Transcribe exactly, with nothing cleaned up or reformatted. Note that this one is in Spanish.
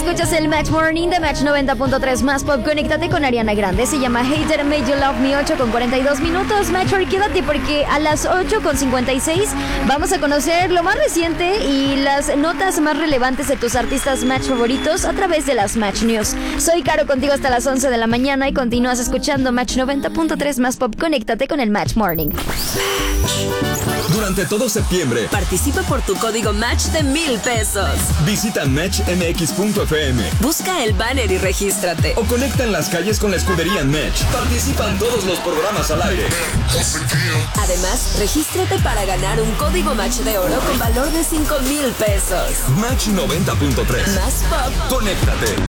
Escuchas el Match Morning de Match noventa punto tres más pop. Conéctate con Ariana Grande. Se llama Hater Made You Love Me. Ocho con cuarenta y dos minutos. Match, quédate porque a las ocho con cincuenta y seis vamos a conocer lo más reciente y las notas más relevantes de tus artistas Match favoritos a través de las Match News. Soy Caro, contigo hasta las once de la mañana y continúas escuchando Match noventa punto tres más pop. Conéctate con el Match Morning. Durante todo septiembre, participa por tu código Match de mil pesos. Visita match m x punto f m. Busca el banner y regístrate. O conecta en las calles con la escudería Match. Participan todos los programas al aire. Además, regístrate para ganar un código Match de oro con valor de cinco mil pesos. Match noventa punto tres. Más pop. Conéctate.